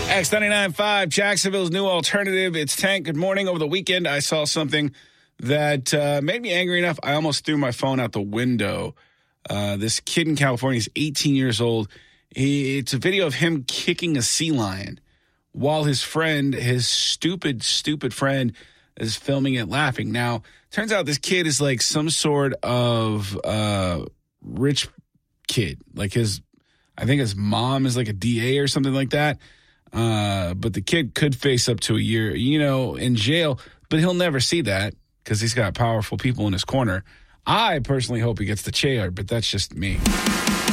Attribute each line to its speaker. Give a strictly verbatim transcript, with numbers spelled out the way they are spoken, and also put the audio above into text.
Speaker 1: X ninety-nine point five, Jacksonville's new alternative. It's Tank. Good morning. Over the weekend, I saw something that uh, made me angry enough. I almost threw my phone out the window. Uh, this kid in California is eighteen years old. He, it's a video of him kicking a sea lion while his friend, his stupid, stupid friend, is filming it laughing. Now, turns out this kid is like some sort of uh, rich kid. Like his, I think his mom is like a D A or something like that. Uh, but the kid could face up to a year, you know, in jail. But he'll never see that because he's got powerful people in his corner. I personally hope he gets the chair, but that's just me.